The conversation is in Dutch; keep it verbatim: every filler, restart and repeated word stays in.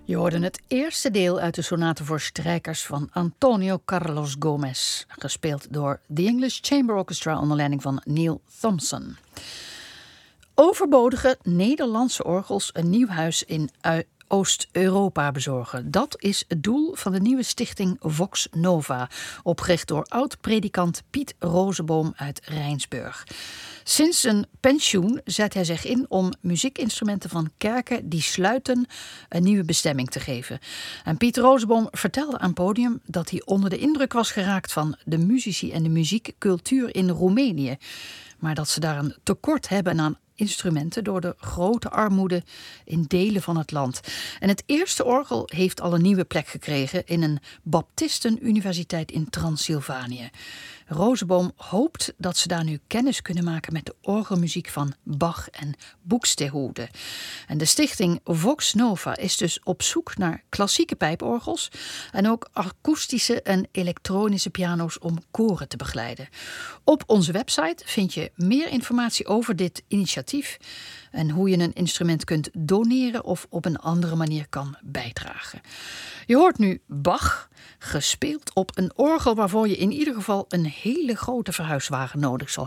Je hoorde het eerste deel uit de sonate voor strijkers van Antonio Carlos Gomez, gespeeld door The English Chamber Orchestra onder leiding van Neil Thompson. Overbodige Nederlandse orgels een nieuw huis in Oost-Europa bezorgen. Dat is het doel van de nieuwe stichting Vox Nova, opgericht door oud-predikant Piet Rozeboom uit Rijnsburg. Sinds zijn pensioen zet hij zich in om muziekinstrumenten van kerken die sluiten een nieuwe bestemming te geven. En Piet Rozeboom vertelde aan Podium dat hij onder de indruk was geraakt van de muzici en de muziekcultuur in Roemenië. Maar dat ze daar een tekort hebben aan instrumenten door de grote armoede in delen van het land. En het eerste orgel heeft al een nieuwe plek gekregen in een Baptistenuniversiteit in Transylvanië. Rozeboom hoopt dat ze daar nu kennis kunnen maken met de orgelmuziek van Bach en Buxtehude. En de stichting Vox Nova is dus op zoek naar klassieke pijporgels en ook akoestische en elektronische piano's om koren te begeleiden. Op onze website vind je meer informatie over dit initiatief en hoe je een instrument kunt doneren of op een andere manier kan bijdragen. Je hoort nu Bach, gespeeld op een orgel waarvoor je in ieder geval een hele grote verhuiswagen nodig zal hebben.